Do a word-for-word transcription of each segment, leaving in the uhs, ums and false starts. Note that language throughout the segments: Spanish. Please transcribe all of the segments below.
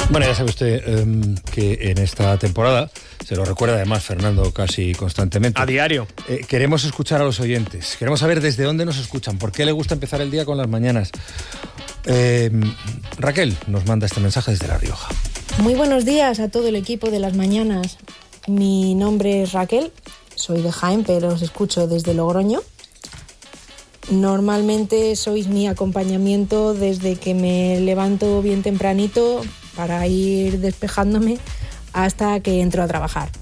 Bueno, ya sabe usted eh, que en esta temporada, se lo recuerda además Fernando casi constantemente. A diario. Eh, queremos escuchar a los oyentes, queremos saber desde dónde nos escuchan, por qué le gusta empezar el día con las mañanas. Eh, Raquel nos manda este mensaje desde La Rioja. Muy buenos días a todo el equipo de Las Mañanas. Mi nombre es Raquel, soy de Jaén, pero os escucho desde Logroño. Normalmente sois mi acompañamiento desde que me levanto bien tempranito para ir despejándome hasta que entro a trabajar.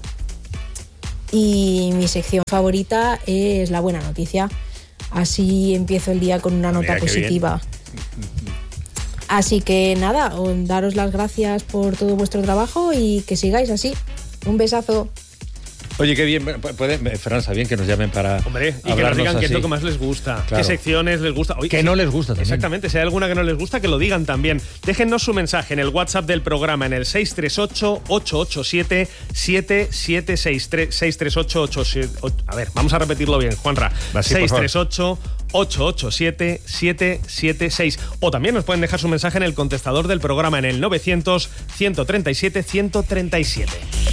Y mi sección favorita es la buena noticia. Así empiezo el día con una nota Mira, positiva. Así que nada, daros las gracias por todo vuestro trabajo y que sigáis así. Un besazo. Oye, qué bien, puede, Fernanda, bien que nos llamen para Hombre, y que nos digan así. qué es lo que más les gusta, Claro. qué secciones les gusta. Oye, que no les gusta también. Exactamente, si hay alguna que no les gusta, que lo digan también. Déjennos su mensaje en el WhatsApp del programa en el seis tres ocho, ocho ocho siete, siete siete seis tres, seis tres ocho, ocho siete. A ver, vamos a repetirlo bien, Juanra. Así, seis tres ocho, ocho ocho siete, siete siete seis. O también nos pueden dejar su mensaje en el contestador del programa en el novecientos, ciento treinta y siete, ciento treinta y siete.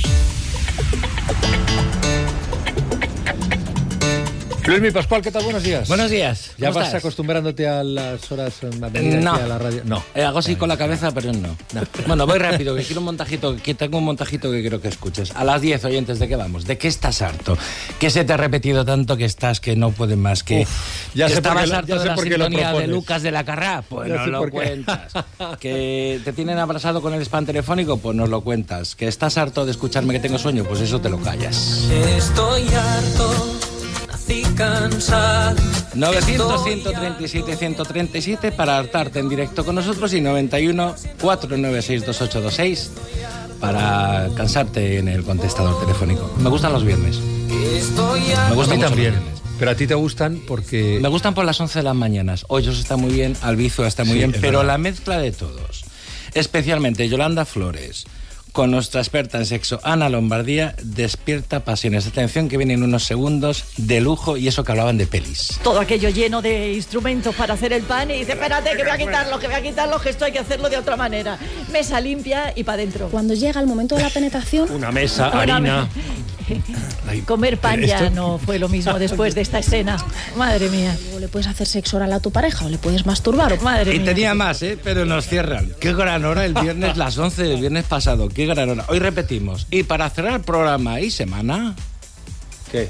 Luismi Pascual, ¿qué tal? Buenos días. Buenos días. ¿Ya ¿Cómo vas estás? acostumbrándote a las horas a venir No. aquí a la radio? No. Eh, hago así con la cabeza, pero no. no. Bueno, voy rápido, que quiero un montajito, que tengo un montajito que quiero que escuches. A las diez, oyentes, ¿de qué vamos? ¿De qué estás harto? ¿Qué se te ha repetido tanto que estás que no puedes más? Que, Uf, ya que sé por qué estabas lo- harto ya de sé la por qué lo sintonía de propones. Lucas de la Carrá? Pues Ya no sé lo por qué. cuentas. ¿Que te tienen abrazado con el spam telefónico? Pues nos lo cuentas. ¿Que estás harto de escucharme que tengo sueño? Pues eso te lo callas. Estoy harto, nací cansado. novecientos, ciento treinta y siete, ciento treinta y siete para hartarte en directo con nosotros y noventa y uno, cuatrocientos noventa y seis, veintiocho veintiséis para cansarte en el contestador telefónico. Me gustan los viernes. Estoy Me A gustan mí mucho también. los viernes. Pero a ti te gustan porque... Me gustan por las once de las mañanas. Hoyos está muy bien, Albizu está muy Sí, bien, es pero verdad. la mezcla de todos, especialmente Yolanda Flores, con nuestra experta en sexo, Ana Lombardía, despierta pasiones. Atención que vienen unos segundos de lujo y eso que hablaban de pelis. Todo aquello lleno de instrumentos para hacer el pan y dice, espérate, que voy a quitarlo, que voy a quitarlo, que esto hay que hacerlo de otra manera. Mesa limpia y para adentro. Cuando llega el momento de la penetración, Una mesa, Una harina. Comer pan Pero ya esto- no fue lo mismo después de esta escena. Madre mía, luego le puedes hacer sexo oral a tu pareja o le puedes masturbar. O... madre Y mía. tenía más, ¿eh? Pero nos cierran. Qué gran hora el viernes, las once del viernes pasado. Qué gran hora. Hoy repetimos. Y para cerrar el programa y semana... ¿Qué?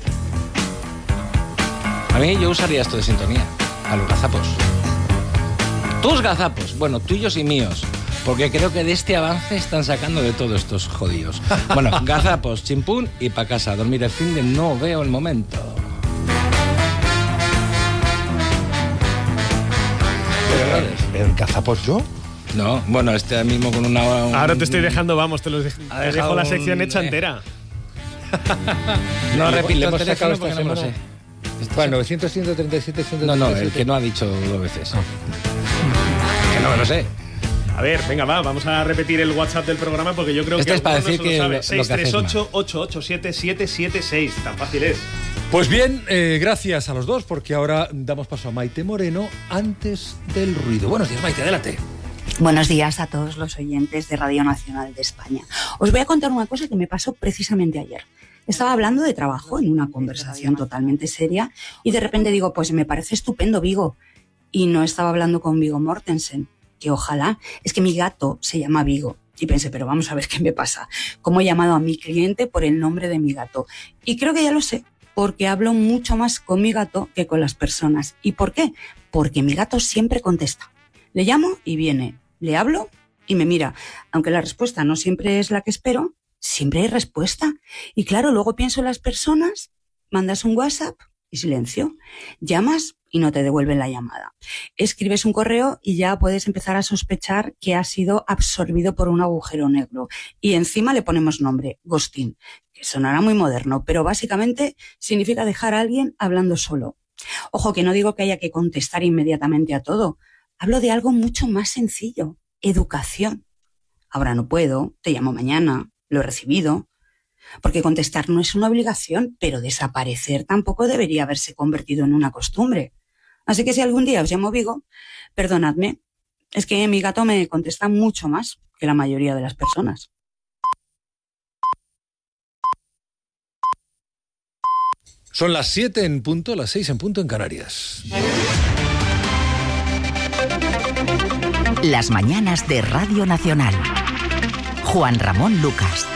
A mí yo usaría esto de sintonía. A los gazapos. Tus gazapos. Bueno, tuyos y míos. Porque creo que de este avance están sacando de todos estos jodidos. Bueno, gazapos, chimpún y pa' casa. A dormir el fin de no veo el momento. ¿El cazapos yo? No, bueno, este mismo con una... un- Ahora te estoy dejando, vamos, te, los dej- Ha te dejado dejo la un- sección hecha eh. entera. No Le- repito le el hemos sacado teléfono esta porque no me lo sé. semana. Este Bueno, se- novecientos, ciento treinta y siete, ciento No, treinta y no, siete. el que no ha dicho dos veces. Que no me lo sé. A ver, venga, va, vamos a repetir el WhatsApp del programa porque yo creo Esto que es para alguno decir no se que lo lo- sabe. lo que haces seis tres ocho, ocho ocho siete, siete siete seis. Tan fácil es. Pues bien, eh, gracias a los dos, porque ahora damos paso a Maite Moreno antes del ruido. Buenos días, Maite, adelante. Buenos días a todos los oyentes de Radio Nacional de España. Os voy a contar una cosa que me pasó precisamente ayer. Estaba hablando de trabajo en una conversación totalmente seria y de repente digo, pues me parece estupendo Vigo. Y no estaba hablando con Viggo Mortensen, que ojalá, es que mi gato se llama Vigo. Y pensé, pero vamos a ver qué me pasa. ¿Cómo he llamado a mi cliente por el nombre de mi gato? Y creo que ya lo sé, porque hablo mucho más con mi gato que con las personas. ¿Y por qué? Porque mi gato siempre contesta. Le llamo y viene. Le hablo y me mira. Aunque la respuesta no siempre es la que espero, siempre hay respuesta. Y claro, luego pienso en las personas, mandas un WhatsApp y silencio. Llamas y no te devuelven la llamada. Escribes un correo y ya puedes empezar a sospechar que ha sido absorbido por un agujero negro. Y encima le ponemos nombre, ghosting, que sonará muy moderno, pero básicamente significa dejar a alguien hablando solo. Ojo, que no digo que haya que contestar inmediatamente a todo. Hablo de algo mucho más sencillo, educación. Ahora no puedo, te llamo mañana, lo he recibido. Porque contestar no es una obligación, pero desaparecer tampoco debería haberse convertido en una costumbre. Así que si algún día os llamo Vigo, perdonadme, Es que mi gato me contesta mucho más que la mayoría de las personas. Son las siete en punto, las seis en punto en Canarias. Las mañanas de Radio Nacional. Juan Ramón Lucas.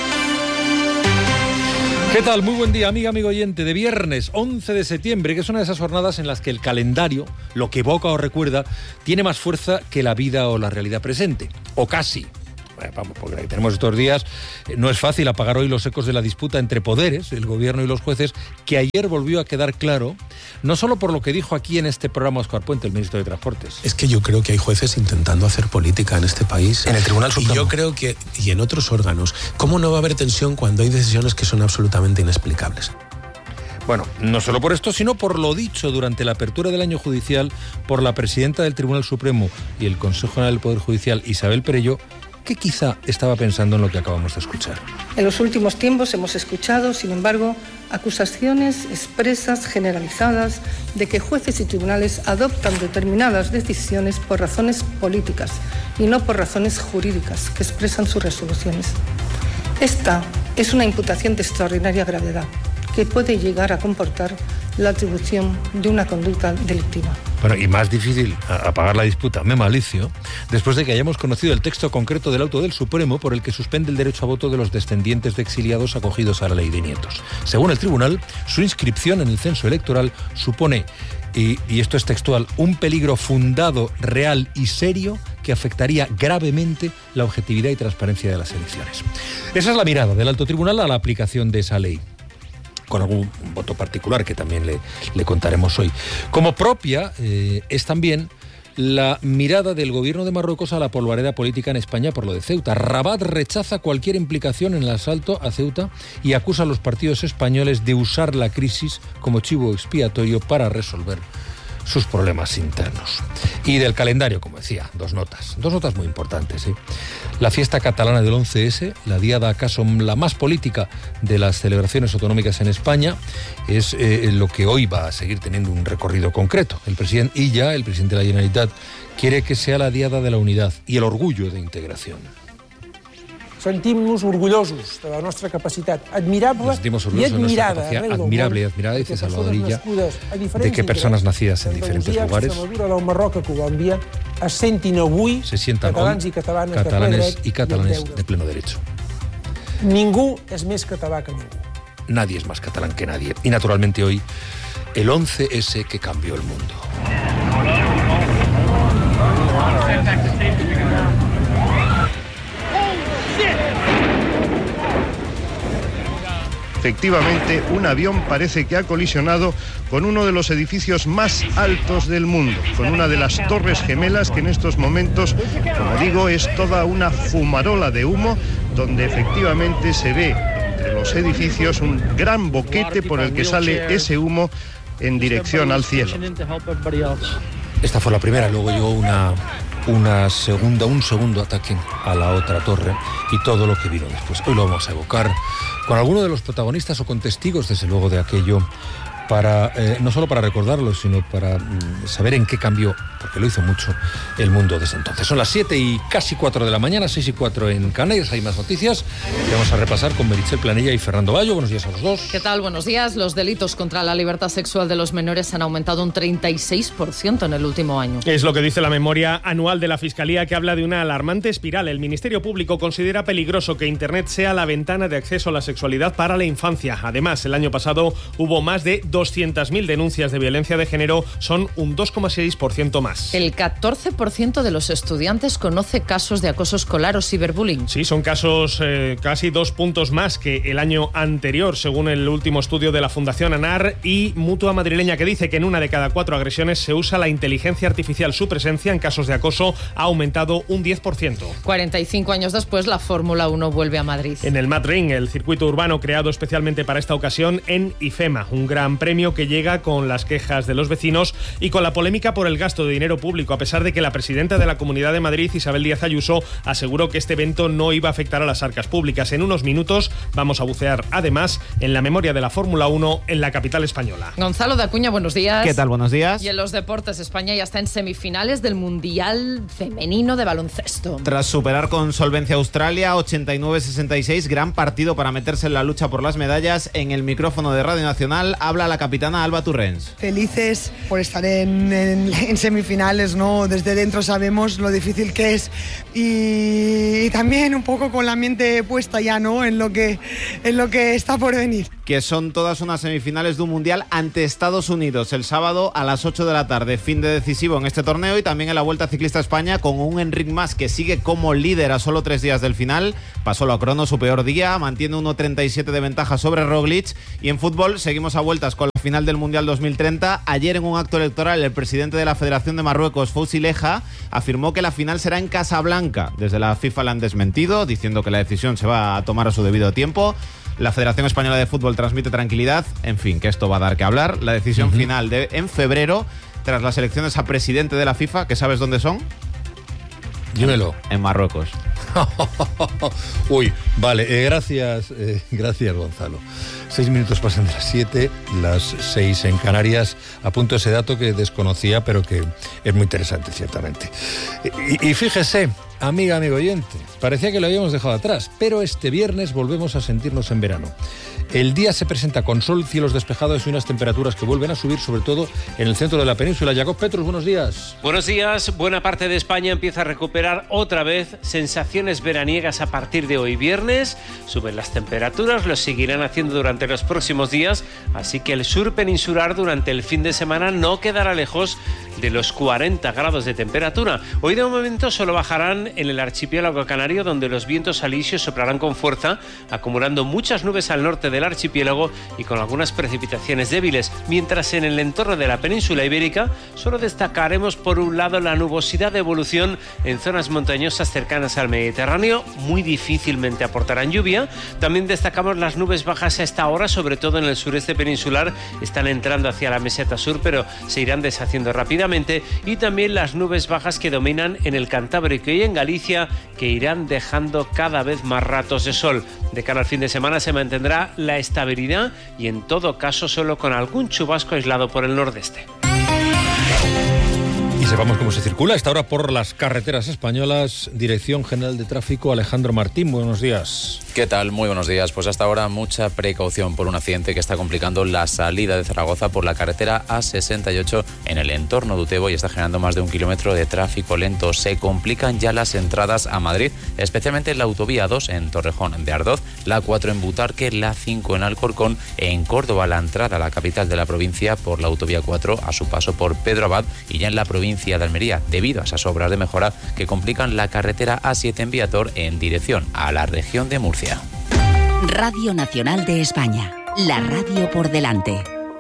¿Qué tal? Muy buen día, amiga, amigo oyente. De viernes once de septiembre, que es una de esas jornadas en las que el calendario, lo que evoca o recuerda, tiene más fuerza que la vida o la realidad presente. O casi. Bueno, vamos, porque la que tenemos estos días, eh, no es fácil apagar hoy los ecos de la disputa entre poderes, el gobierno y los jueces, que ayer volvió a quedar claro, no solo por lo que dijo aquí en este programa Óscar Puente, el ministro de Transportes. Es que yo creo que hay jueces intentando hacer política en este país. En el Tribunal Supremo. Y yo creo que, y en otros órganos, ¿cómo no va a haber tensión cuando hay decisiones que son absolutamente inexplicables? Bueno, no solo por esto, sino por lo dicho durante la apertura del año judicial por la presidenta del Tribunal Supremo y el Consejo General del Poder Judicial, Isabel Perelló, que quizá estaba pensando en lo que acabamos de escuchar. En los últimos tiempos hemos escuchado, sin embargo, acusaciones expresas, generalizadas, de que jueces y tribunales adoptan determinadas decisiones por razones políticas y no por razones jurídicas que expresan sus resoluciones. Esta es una imputación de extraordinaria gravedad que puede llegar a comportar la atribución de una conducta delictiva. Bueno, y más difícil apagar la disputa, me malicio, después de que hayamos conocido el texto concreto del auto del Supremo por el que suspende el derecho a voto de los descendientes de exiliados acogidos a la ley de nietos. Según el tribunal, su inscripción en el censo electoral supone, y, y esto es textual, un peligro fundado, real y serio que afectaría gravemente la objetividad y transparencia de las elecciones. Esa es la mirada del alto tribunal a la aplicación de esa ley, con algún voto particular que también le, le contaremos hoy. Como propia eh, es también la mirada del gobierno de Marruecos a la polvareda política en España por lo de Ceuta. Rabat rechaza cualquier implicación en el asalto a Ceuta y acusa a los partidos españoles de usar la crisis como chivo expiatorio para resolver sus problemas internos. Y del calendario, como decía, dos notas, dos notas muy importantes, ¿eh? La fiesta catalana del once ese, la diada acaso la más política de las celebraciones autonómicas en España, es eh, lo que hoy va a seguir teniendo un recorrido concreto. El presidente Illa, el presidente de la Generalitat, quiere que sea la diada de la unidad y el orgullo de integración. Sentim-nos orgullosos de la nostra capacitat admirable i admirada admirable y admirada, dice Salvador Illa, de que personas nacidas en diferentes lugares se sientan hoy catalanes y catalanes de pleno derecho. Ningú és més català que ningú. Nadie es más catalán que nadie. Y naturalmente hoy, el once ese que cambió el mundo. Efectivamente, un avión parece que ha colisionado con uno de los edificios más altos del mundo, con una de las torres gemelas que en estos momentos, como digo, es toda una fumarola de humo, donde efectivamente se ve entre los edificios un gran boquete por el que sale ese humo en dirección al cielo. Esta fue la primera, luego llegó una, una segunda, un segundo ataque a la otra torre y todo lo que vino después. Hoy lo vamos a evocar con alguno de los protagonistas o con testigos, desde luego, de aquello, para eh, no solo para recordarlo, sino para mm, saber en qué cambió, porque lo hizo mucho, el mundo desde entonces. Son las siete y casi cuatro de la mañana, seis y cuatro en Canarias. Hay más noticias que vamos a repasar con Meritxell Planella y Fernando Bayo. Buenos días a los dos. ¿Qué tal? Buenos días. Los delitos contra la libertad sexual de los menores han aumentado un treinta y seis por ciento en el último año. Es lo que dice la memoria anual de la Fiscalía, que habla de una alarmante espiral. El Ministerio Público considera peligroso que Internet sea la ventana de acceso a la sexualidad para la infancia. Además, el año pasado hubo más de doscientas mil denuncias de violencia de género, son un dos coma seis por ciento más. El catorce por ciento de los estudiantes conoce casos de acoso escolar o ciberbullying. Sí, son casos eh, casi dos puntos más que el año anterior, según el último estudio de la Fundación ANAR y Mutua Madrileña, que dice que en una de cada cuatro agresiones se usa la inteligencia artificial. Su presencia en casos de acoso ha aumentado un diez por ciento. cuarenta y cinco años después, la Fórmula uno vuelve a Madrid. En el Madrid, el circuito urbano creado especialmente para esta ocasión en IFEMA, un gran premio premio que llega con las quejas de los vecinos y con la polémica por el gasto de dinero público, a pesar de que la presidenta de la Comunidad de Madrid, Isabel Díaz Ayuso, aseguró que este evento no iba a afectar a las arcas públicas. En unos minutos vamos a bucear, además, en la memoria de la Fórmula uno en la capital española. Gonzalo de Acuña, buenos días. ¿Qué tal? Buenos días. Y en los deportes, España ya está en semifinales del Mundial Femenino de Baloncesto. Tras superar con solvencia a Australia, ochenta y nueve a sesenta y seis, gran partido para meterse en la lucha por las medallas. En el micrófono de Radio Nacional habla la capitana Alba Turrens. Felices por estar en, en, en semifinales, ¿no? Desde dentro sabemos lo difícil que es y, y también un poco con la mente puesta ya, ¿no? En lo que, en lo que está por venir. Que son todas unas semifinales de un mundial ante Estados Unidos el sábado a las ocho de la tarde, fin de decisivo en este torneo y también en la Vuelta Ciclista a España con un Enric Mas que sigue como líder a solo tres días del final. Pasó la crono su peor día, mantiene uno treinta y siete de ventaja sobre Roglic. Y en fútbol seguimos a vueltas con la final del Mundial dos mil treinta. Ayer en un acto electoral el presidente de la Federación de Marruecos, Fouzi Leja, afirmó que la final será en Casablanca. Desde la FIFA la han desmentido, diciendo que la decisión se va a tomar a su debido tiempo. La Federación Española de Fútbol transmite tranquilidad, en fin, que esto va a dar que hablar. La decisión uh-huh. final de en febrero, tras las elecciones a presidente de la FIFA, ¿que sabes dónde son? Dímelo. En Marruecos. Uy, vale, eh, gracias, eh, gracias Gonzalo. Seis minutos pasan de las siete, las seis en Canarias. Apunto ese dato que desconocía, pero que es muy interesante, ciertamente. Y, y fíjese, amiga, amigo oyente, parecía que lo habíamos dejado atrás, pero este viernes volvemos a sentirnos en verano. El día se presenta con sol, cielos despejados y unas temperaturas que vuelven a subir, sobre todo en el centro de la península. Jacob Petrus, buenos días. Buenos días. Buena parte de España empieza a recuperar otra vez sensaciones veraniegas a partir de hoy viernes. Suben las temperaturas, lo seguirán haciendo durante los próximos días, así que el sur peninsular durante el fin de semana no quedará lejos de los cuarenta grados de temperatura. Hoy de momento solo bajarán en el archipiélago canario, donde los vientos alisios soplarán con fuerza, acumulando muchas nubes al norte del archipiélago y con algunas precipitaciones débiles, mientras en el entorno de la península ibérica solo destacaremos por un lado la nubosidad de evolución en zonas montañosas cercanas al Mediterráneo, muy difícilmente aportarán lluvia. También destacamos las nubes bajas a esta hora, sobre todo en el sureste peninsular, están entrando hacia la meseta sur, pero se irán deshaciendo rápidamente, y también las nubes bajas que dominan en el Cantábrico y en Galicia, que irán dejando cada vez más ratos de sol. De cara al fin de semana se mantendrá la estabilidad y en todo caso solo con algún chubasco aislado por el nordeste. Y sepamos cómo se circula a esta hora por las carreteras españolas. Dirección General de Tráfico, Alejandro Martín, buenos días. ¿Qué tal? Muy buenos días. Pues hasta ahora mucha precaución por un accidente que está complicando la salida de Zaragoza por la carretera A sesenta y ocho en el entorno de Utebo y está generando más de un kilómetro de tráfico lento. Se complican ya las entradas a Madrid, especialmente la autovía dos en Torrejón de Ardoz, la cuatro en Butarque, la cinco en Alcorcón, en Córdoba la entrada a la capital de la provincia por la autovía cuatro a su paso por Pedro Abad y ya en la provincia de Almería, debido a esas obras de mejora que complican la carretera A siete en Viator en dirección a la región de Murcia. Radio Nacional de España, la radio por delante.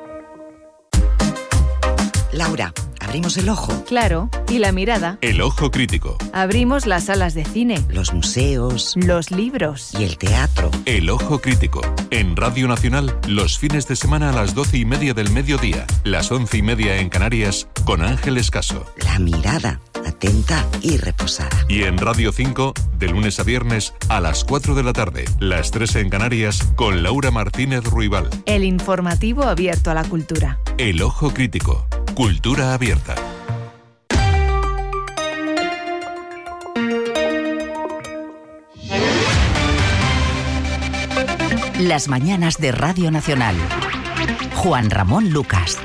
Laura, abrimos el ojo. Claro, y la mirada. El ojo crítico. Abrimos las salas de cine. Los museos. Los libros. Y el teatro. El ojo crítico. En Radio Nacional, los fines de semana a las doce y media del mediodía, las once y media en Canarias, con Ángel Escaso. La mirada, atenta y reposada. Y en Radio cinco, de lunes a viernes, a las cuatro de la tarde, las tres en Canarias, con Laura Martínez Ruibal. El informativo abierto a la cultura. El ojo crítico. Cultura abierta. Las mañanas de Radio Nacional. Juan Ramón Lucas.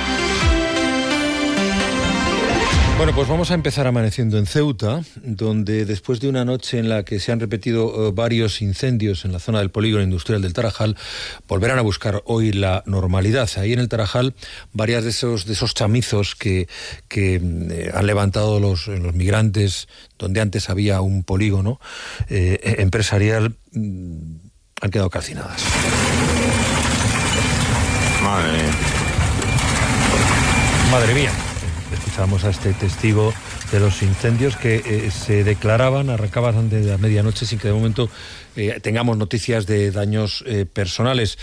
Bueno, pues vamos a empezar amaneciendo en Ceuta, donde después de una noche en la que se han repetido uh, varios incendios en la zona del polígono industrial del Tarajal, volverán a buscar hoy la normalidad. Ahí en el Tarajal, varias de esos, de esos chamizos que, que eh, han levantado los, los migrantes, donde antes había un polígono eh, empresarial, mm, han quedado calcinadas. Madre mía. Madre mía. Escuchamos a este testigo de los incendios que eh, se declaraban, arrancaban de la medianoche sin que de momento eh, tengamos noticias de daños eh, personales.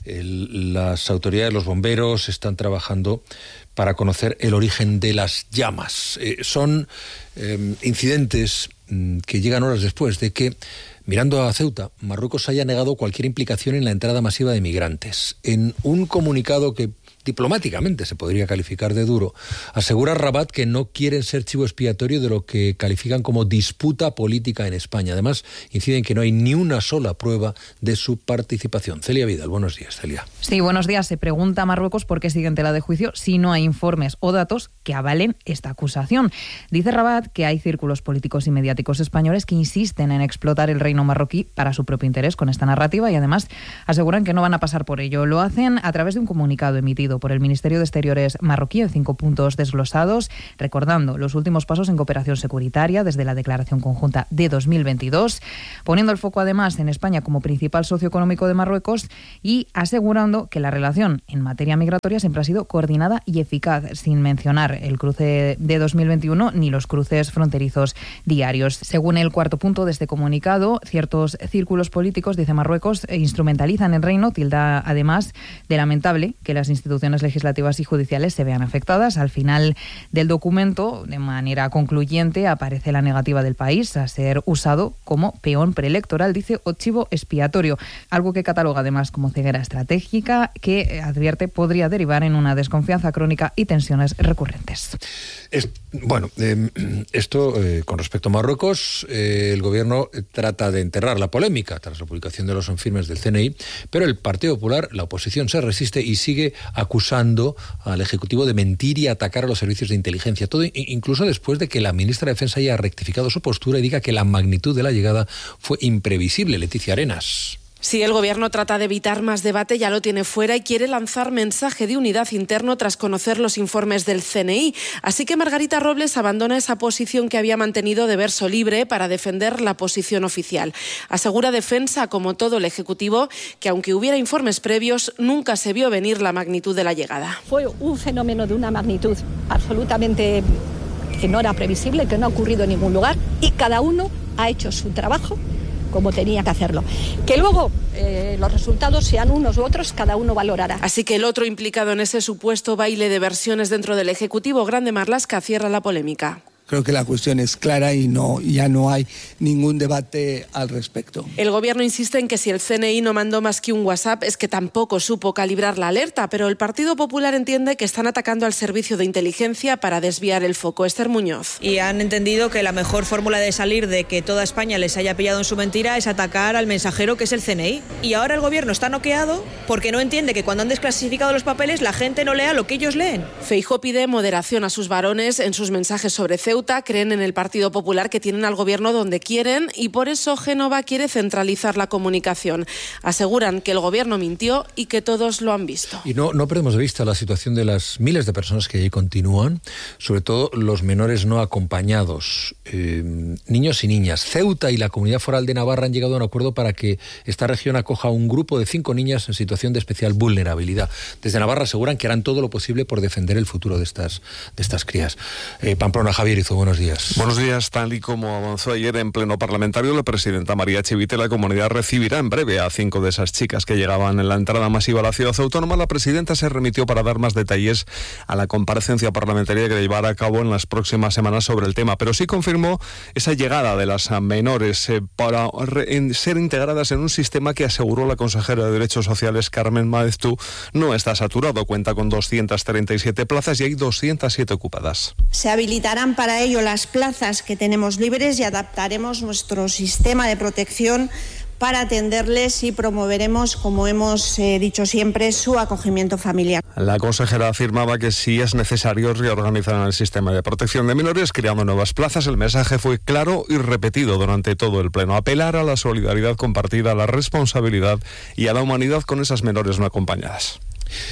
El, las autoridades, los bomberos están trabajando para conocer el origen de las llamas. Eh, son eh, incidentes mm, que llegan horas después de que, mirando a Ceuta, Marruecos haya negado cualquier implicación en la entrada masiva de migrantes. En un comunicado que diplomáticamente se podría calificar de duro, asegura Rabat que no quieren ser chivo expiatorio de lo que califican como disputa política en España. Además, inciden que no hay ni una sola prueba de su participación. Celia Vidal, buenos días, Celia. Sí, buenos días. Se pregunta a Marruecos por qué sigue en tela de juicio si no hay informes o datos que avalen esta acusación. Dice Rabat que hay círculos políticos y mediáticos españoles que insisten en explotar el reino marroquí para su propio interés con esta narrativa y además aseguran que no van a pasar por ello. Lo hacen a través de un comunicado emitido por el Ministerio de Exteriores marroquí en cinco puntos desglosados, recordando los últimos pasos en cooperación securitaria desde la declaración conjunta de dos mil veintidós, poniendo el foco además en España como principal socio económico de Marruecos y asegurando que la relación en materia migratoria siempre ha sido coordinada y eficaz, sin mencionar el cruce de dos mil veintiuno ni los cruces fronterizos diarios. Según el cuarto punto de este comunicado, ciertos círculos políticos, dice Marruecos, instrumentalizan el reino, tilda además de lamentable que las instituciones legislativas y judiciales se vean afectadas. Al final del documento, de manera concluyente, aparece la negativa del país a ser usado como peón preelectoral, dice, o chivo expiatorio, algo que cataloga además como ceguera estratégica que advierte podría derivar en una desconfianza crónica y tensiones recurrentes. Es, bueno, eh, esto eh, con respecto a Marruecos, eh, el gobierno trata de enterrar la polémica tras la publicación de los informes del C N I, pero el Partido Popular, la oposición, se resiste y sigue acusando al Ejecutivo de mentir y atacar a los servicios de inteligencia, todo incluso después de que la ministra de Defensa haya rectificado su postura y diga que la magnitud de la llegada fue imprevisible. Leticia Arenas. Sí, el gobierno trata de evitar más debate, ya lo tiene fuera y quiere lanzar mensaje de unidad interno tras conocer los informes del C N I. Así que Margarita Robles abandona esa posición que había mantenido de verso libre para defender la posición oficial. Asegura Defensa, como todo el Ejecutivo, que aunque hubiera informes previos, nunca se vio venir la magnitud de la llegada. Fue un fenómeno de una magnitud absolutamente que no era previsible, que no ha ocurrido en ningún lugar y cada uno ha hecho su trabajo como tenía que hacerlo. Que luego eh, los resultados sean unos u otros, cada uno valorará. Así que el otro implicado en ese supuesto baile de versiones dentro del Ejecutivo, Grande Marlaska, cierra la polémica. Creo que la cuestión es clara y no, ya no hay ningún debate al respecto. El gobierno insiste en que si el C N I no mandó más que un WhatsApp es que tampoco supo calibrar la alerta, pero el Partido Popular entiende que están atacando al servicio de inteligencia para desviar el foco. Esther Muñoz. Y han entendido que la mejor fórmula de salir de que toda España les haya pillado en su mentira es atacar al mensajero que es el C N I. Y ahora el gobierno está noqueado porque no entiende que cuando han desclasificado los papeles la gente no lea lo que ellos leen. Feijóo pide moderación a sus varones en sus mensajes sobre Ceuta. Creen en el Partido Popular que tienen al gobierno donde quieren y por eso Génova quiere centralizar la comunicación. Aseguran que el gobierno mintió y que todos lo han visto. Y no, no perdemos de vista la situación de las miles de personas que allí continúan, sobre todo los menores no acompañados, eh, niños y niñas. Ceuta y la Comunidad Foral de Navarra han llegado a un acuerdo para que esta región acoja un grupo de cinco niñas en situación de especial vulnerabilidad. Desde Navarra aseguran que harán todo lo posible por defender el futuro de estas, de estas crías. Eh, Pamplona, Javier Izo, buenos días. Buenos días. Tal y como avanzó ayer en pleno parlamentario, la presidenta María Chivite, la comunidad recibirá en breve a cinco de esas chicas que llegaban en la entrada masiva a la ciudad autónoma. La presidenta se remitió para dar más detalles a la comparecencia parlamentaria que llevará a cabo en las próximas semanas sobre el tema, pero sí confirmó esa llegada de las menores eh, para re- en ser integradas en un sistema que, aseguró la consejera de Derechos Sociales, Carmen Maeztu, no está saturado. Cuenta con doscientas treinta y siete plazas y hay doscientas siete ocupadas. Se habilitarán para ello las plazas que tenemos libres y adaptaremos nuestro sistema de protección para atenderles y promoveremos, como hemos eh, dicho siempre, su acogimiento familiar. La consejera afirmaba que si es necesario reorganizar el sistema de protección de menores creando nuevas plazas. El mensaje fue claro y repetido durante todo el pleno: apelar a la solidaridad compartida, a la responsabilidad y a la humanidad con esas menores no acompañadas.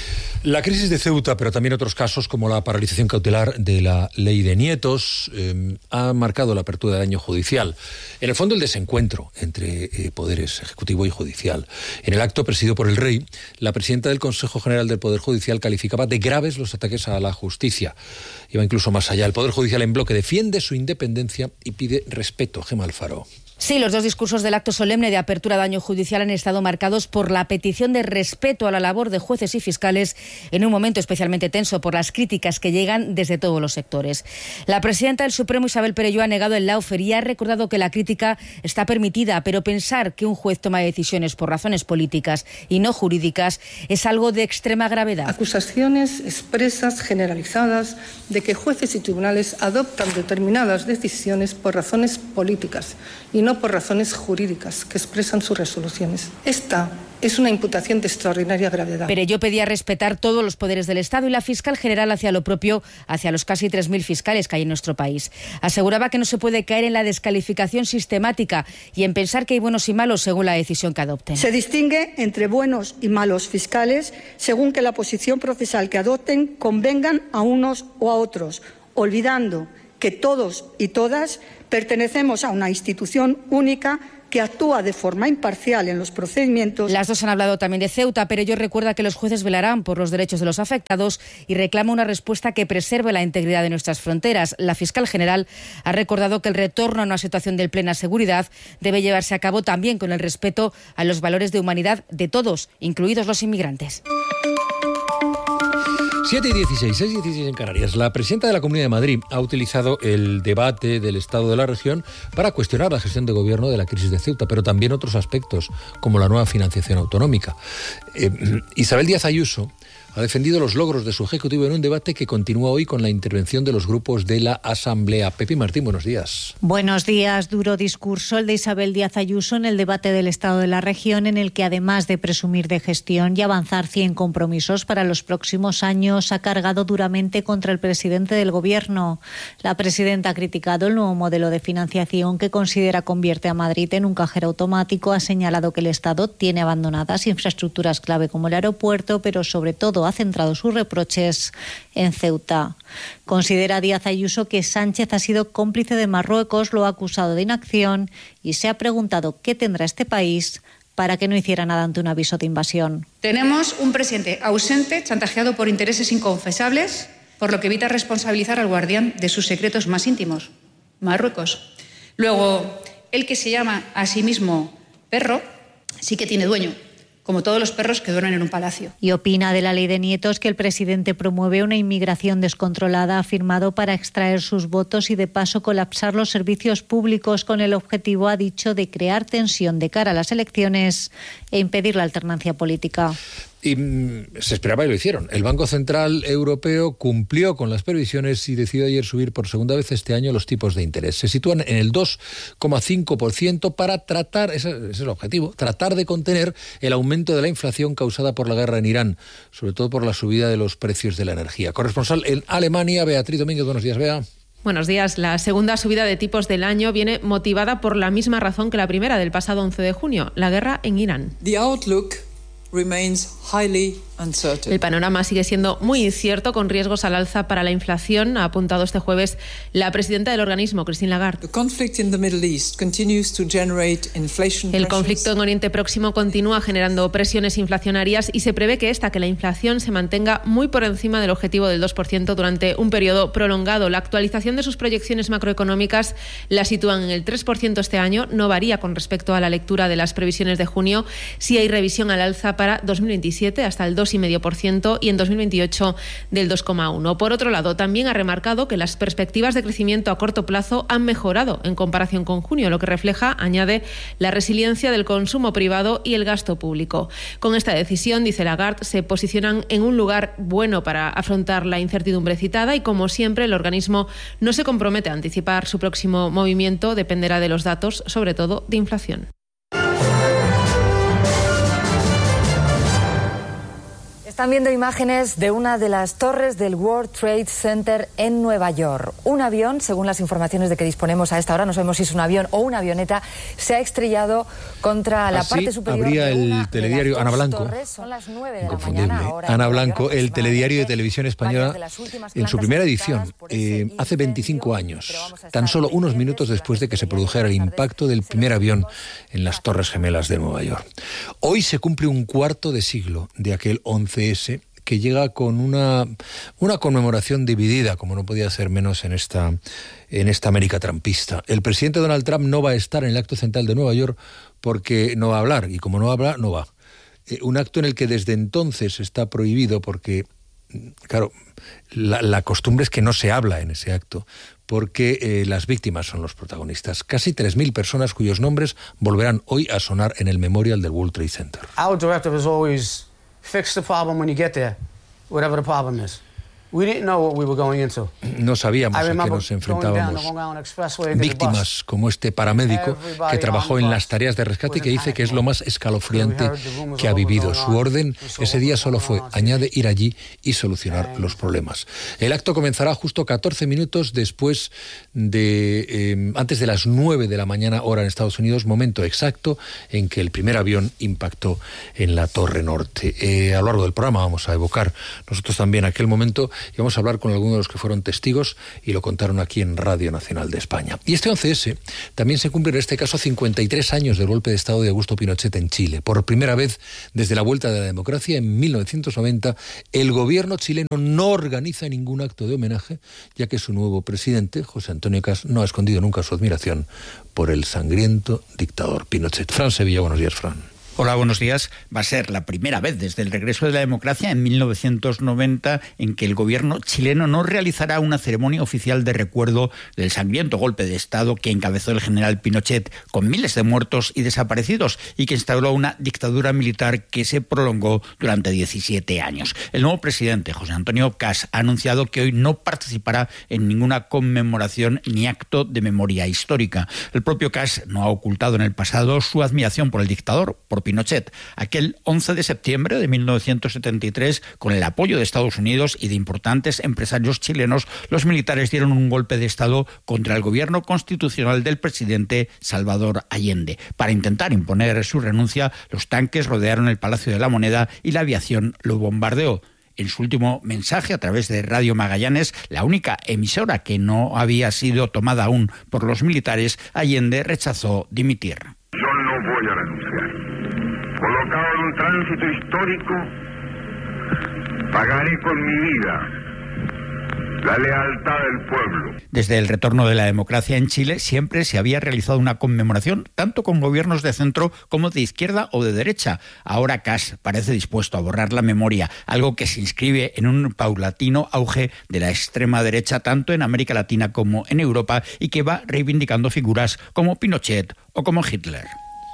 La crisis de Ceuta, pero también otros casos como la paralización cautelar de la ley de nietos, eh, ha marcado la apertura del año judicial. En el fondo, el desencuentro entre eh, poderes ejecutivo y judicial. En el acto presidido por el rey, la presidenta del Consejo General del Poder Judicial calificaba de graves los ataques a la justicia. Iba incluso más allá. El Poder Judicial en bloque defiende su independencia y pide respeto. Gemma Alfaro. Sí, los dos discursos del acto solemne de apertura de año judicial han estado marcados por la petición de respeto a la labor de jueces y fiscales en un momento especialmente tenso por las críticas que llegan desde todos los sectores. La presidenta del Supremo, Isabel Perelló, ha negado el lawfare y ha recordado que la crítica está permitida, pero pensar que un juez toma decisiones por razones políticas y no jurídicas es algo de extrema gravedad. Acusaciones expresas, generalizadas, de que jueces y tribunales adoptan determinadas decisiones por razones políticas y no por razones jurídicas que expresan sus resoluciones. Esta es una imputación de extraordinaria gravedad. Perelló pedía respetar todos los poderes del Estado y la fiscal general hacia lo propio, hacia los casi tres mil fiscales que hay en nuestro país. Aseguraba que no se puede caer en la descalificación sistemática y en pensar que hay buenos y malos según la decisión que adopten. Se distingue entre buenos y malos fiscales según que la posición procesal que adopten convengan a unos o a otros, olvidando que todos y todas pertenecemos a una institución única que actúa de forma imparcial en los procedimientos. Las dos han hablado también de Ceuta, pero ello recuerda que los jueces velarán por los derechos de los afectados y reclama una respuesta que preserve la integridad de nuestras fronteras. La fiscal general ha recordado que el retorno a una situación de plena seguridad debe llevarse a cabo también con el respeto a los valores de humanidad de todos, incluidos los inmigrantes. siete y dieciséis, seis y dieciséis en Canarias. La presidenta de la Comunidad de Madrid ha utilizado el debate del estado de la región para cuestionar la gestión de gobierno de la crisis de Ceuta, pero también otros aspectos, como la nueva financiación autonómica. Eh, Isabel Díaz Ayuso ha defendido los logros de su Ejecutivo en un debate que continúa hoy con la intervención de los grupos de la Asamblea. Pepi Martín, buenos días. Buenos días. Duro discurso el de Isabel Díaz Ayuso en el debate del Estado de la región, en el que además de presumir de gestión y avanzar cien compromisos para los próximos años, ha cargado duramente contra el presidente del Gobierno. La presidenta ha criticado el nuevo modelo de financiación que considera convierte a Madrid en un cajero automático. Ha señalado que el Estado tiene abandonadas infraestructuras clave como el aeropuerto, pero sobre todo ha centrado sus reproches en Ceuta. Considera Díaz Ayuso que Sánchez ha sido cómplice de Marruecos, lo ha acusado de inacción y se ha preguntado qué tendrá este país para que no hiciera nada ante un aviso de invasión. Tenemos un presidente ausente, chantajeado por intereses inconfesables, por lo que evita responsabilizar al guardián de sus secretos más íntimos, Marruecos. Luego, el que se llama a sí mismo perro, sí que tiene dueño, como todos los perros que duermen en un palacio. Y opina de la ley de nietos que el presidente promueve una inmigración descontrolada, ha firmado para extraer sus votos y de paso colapsar los servicios públicos con el objetivo, ha dicho, de crear tensión de cara a las elecciones e impedir la alternancia política. Y mmm, se esperaba y lo hicieron. El Banco Central Europeo cumplió con las previsiones y decidió ayer subir por segunda vez este año los tipos de interés. Se sitúan en el dos coma cinco por ciento para tratar, ese, ese es el objetivo, tratar de contener el aumento de la inflación causada por la guerra en Irán, sobre todo por la subida de los precios de la energía. Corresponsal en Alemania, Beatriz Domínguez, buenos días, Bea. Buenos días. La segunda subida de tipos del año viene motivada por la misma razón que la primera del pasado once de junio, la guerra en Irán. The outlook remains highly uncertain. El panorama sigue siendo muy incierto, con riesgos al alza para la inflación, ha apuntado este jueves la presidenta del organismo, Christine Lagarde. The conflict in the Middle East continues to generate inflation El conflicto en Oriente Próximo continúa generando presiones inflacionarias y se prevé que esta, que la inflación se mantenga muy por encima del objetivo del dos por ciento durante un periodo prolongado. La actualización de sus proyecciones macroeconómicas la sitúan en el tres por ciento este año, no varía con respecto a la lectura de las previsiones de junio. Sí hay revisión al alza para dos mil veintisiete hasta el dos coma cinco por ciento y en dos mil veintiocho del dos coma uno por ciento. Por otro lado, también ha remarcado que las perspectivas de crecimiento a corto plazo han mejorado en comparación con junio, lo que refleja, añade, la resiliencia del consumo privado y el gasto público. Con esta decisión, dice Lagarde, se posicionan en un lugar bueno para afrontar la incertidumbre citada y, como siempre, el organismo no se compromete a anticipar su próximo movimiento, dependerá de los datos, sobre todo de inflación. Esta Están viendo imágenes de una de las torres del World Trade Center en Nueva York. Un avión, según las informaciones de que disponemos a esta hora, no sabemos si es un avión o una avioneta, se ha estrellado contra la Así parte superior abría de una el telediario de las Ana dos Blanco. torres. Son las nueve de la Inconfundible. mañana, ahora Ana en Nueva Blanco, York, el telediario de televisión española, en su primera edición, eh, hace veinticinco años, tan solo unos minutos después de que se produjera el impacto del primer avión en las Torres Gemelas de Nueva York. Hoy se cumple un cuarto de siglo de aquel once ese, que llega con una, una conmemoración dividida, como no podía ser menos en esta, en esta América trampista. El presidente Donald Trump no va a estar en el acto central de Nueva York porque no va a hablar, y como no va a hablar, no va. Eh, un acto en el que desde entonces está prohibido porque, claro, la, la costumbre es que no se habla en ese acto, porque eh, las víctimas son los protagonistas. Casi tres mil personas cuyos nombres volverán hoy a sonar en el memorial del World Trade Center. Our directive is always fix the problem when you get there, whatever the problem is. We didn't know what we were going into. No sabíamos a qué nos enfrentábamos. Víctimas como este paramédico que trabajó en las tareas de rescate y que dice que es lo más escalofriante que ha vivido. Su orden ese día solo fue, añade, ir allí y solucionar los problemas. El acto comenzará justo catorce minutos después de, eh, antes de las nueve de la mañana hora en Estados Unidos, momento exacto en que el primer avión impactó en la Torre Norte. Eh, a lo largo del programa vamos a evocar nosotros también aquel momento y vamos a hablar con algunos de los que fueron testigos y lo contaron aquí en Radio Nacional de España. Y este once ese también se cumplen en este caso cincuenta y tres años del golpe de Estado de Augusto Pinochet en Chile. Por primera vez desde la vuelta de la democracia en mil novecientos noventa, el gobierno chileno no organiza ningún acto de homenaje, ya que su nuevo presidente, José Antonio Kast, no ha escondido nunca su admiración por el sangriento dictador Pinochet. Fran Sevilla, buenos días, Fran. Hola, buenos días. Va a ser la primera vez desde el regreso de la democracia en mil novecientos noventa en que el gobierno chileno no realizará una ceremonia oficial de recuerdo del sangriento golpe de Estado que encabezó el general Pinochet, con miles de muertos y desaparecidos, y que instauró una dictadura militar que se prolongó durante diecisiete años. El nuevo presidente, José Antonio Kast, ha anunciado que hoy no participará en ninguna conmemoración ni acto de memoria histórica. El propio Kast no ha ocultado en el pasado su admiración por el dictador, por Pinochet. Aquel once de septiembre de mil novecientos setenta y tres, con el apoyo de Estados Unidos y de importantes empresarios chilenos, los militares dieron un golpe de Estado contra el gobierno constitucional del presidente Salvador Allende. Para intentar imponer su renuncia, los tanques rodearon el Palacio de la Moneda y la aviación lo bombardeó. En su último mensaje a través de Radio Magallanes, la única emisora que no había sido tomada aún por los militares, Allende rechazó dimitir. Yo no voy a renunciar. Colocado en un tránsito histórico, pagaré con mi vida la lealtad del pueblo. Desde el retorno de la democracia en Chile siempre se había realizado una conmemoración, tanto con gobiernos de centro como de izquierda o de derecha. Ahora Kast parece dispuesto a borrar la memoria, algo que se inscribe en un paulatino auge de la extrema derecha tanto en América Latina como en Europa, y que va reivindicando figuras como Pinochet o como Hitler.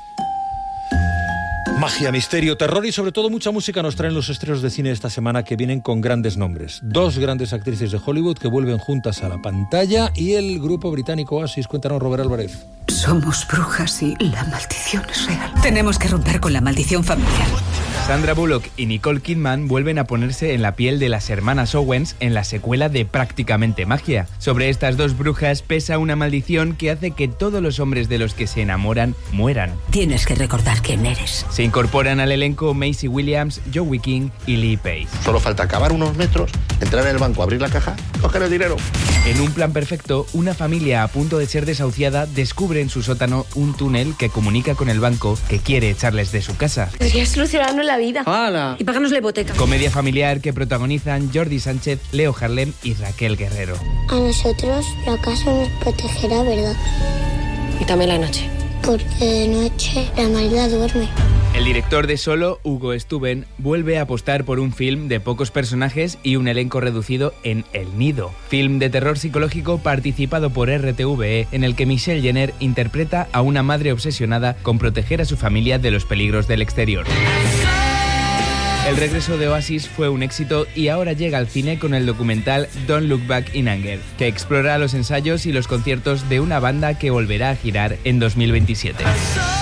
Magia, misterio, terror y sobre todo mucha música nos traen los estrenos de cine esta semana, que vienen con grandes nombres. Dos grandes actrices de Hollywood que vuelven juntas a la pantalla, y el grupo británico Oasis. Cuéntanos, Robert Álvarez. Somos brujas y la maldición es real. Tenemos que romper con la maldición familiar. Sandra Bullock y Nicole Kidman vuelven a ponerse en la piel de las hermanas Owens en la secuela de Prácticamente Magia. Sobre estas dos brujas pesa una maldición que hace que todos los hombres de los que se enamoran mueran. Tienes que recordar quién eres. Se incorporan al elenco Maisie Williams, Joey King y Lee Pace. Solo falta acabar unos metros, entrar en el banco, abrir la caja, coger el dinero. En un plan perfecto, una familia a punto de ser desahuciada descubre en su sótano un túnel que comunica con el banco que quiere echarles de su casa. Podría solucionarnos la vida. ¡Hala! Y pagarnos la hipoteca. Comedia familiar que protagonizan Jordi Sánchez, Leo Harlem y Raquel Guerrero. A nosotros la casa nos protegerá, ¿verdad? Y también la noche. Porque de noche la maldad duerme. El director de Solo, Hugo Stuben, vuelve a apostar por un film de pocos personajes y un elenco reducido en El Nido, film de terror psicológico participado por R T V E, en el que Michelle Jenner interpreta a una madre obsesionada con proteger a su familia de los peligros del exterior. El regreso de Oasis fue un éxito y ahora llega al cine con el documental Don't Look Back in Anger, que explora los ensayos y los conciertos de una banda que volverá a girar en dos mil veintisiete.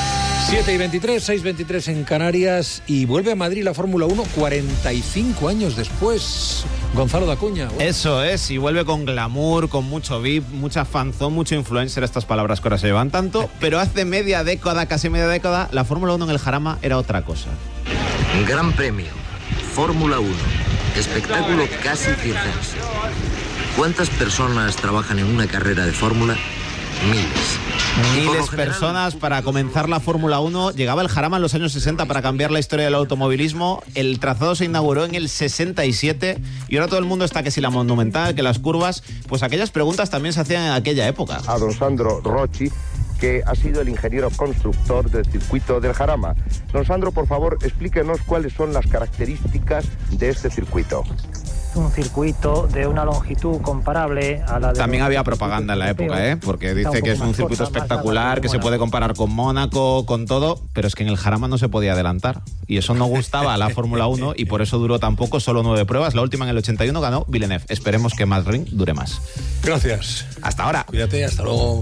siete y veintitrés, seis y veintitrés en Canarias, y vuelve a Madrid la Fórmula uno cuarenta y cinco años después. Gonzalo de Acuña. Bueno. Eso es, y vuelve con glamour, con mucho V I P, mucha fanzón, mucho influencer, estas palabras que ahora se llevan tanto, pero hace media década, casi media década, la Fórmula uno en el Jarama era otra cosa. Gran Premio, Fórmula uno, espectáculo casi circense. ¿Cuántas personas trabajan en una carrera de fórmula? Miles. Miles de personas para comenzar la Fórmula uno. Llegaba el Jarama en los años sesenta para cambiar la historia del automovilismo. El trazado se inauguró en el sesenta y siete y ahora todo el mundo está que si la Monumental, que las curvas. Pues aquellas preguntas también se hacían en aquella época. A don Sandro Rocci, que ha sido el ingeniero constructor del circuito del Jarama. Don Sandro, por favor, explíquenos cuáles son las características de este circuito. Un circuito de una longitud comparable a la de... También había propaganda en la época, ¿eh? Porque dice que es un circuito espectacular, que se puede comparar con Mónaco, con todo, pero es que en el Jarama no se podía adelantar. Y eso no gustaba a la Fórmula uno y por eso duró tan poco, solo nueve pruebas. La última en el ochenta y uno ganó Villeneuve. Esperemos que Mazepin dure más. Gracias. Hasta ahora. Cuídate, hasta luego.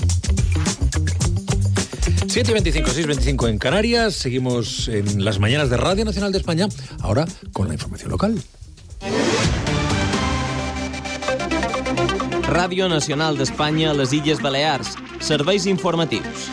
siete y veinticinco, seis y veinticinco en Canarias. Seguimos en las mañanas de Radio Nacional de España, ahora con la información local. Ràdio Nacional d'Espanya a les Illes Balears. Serveis informatius.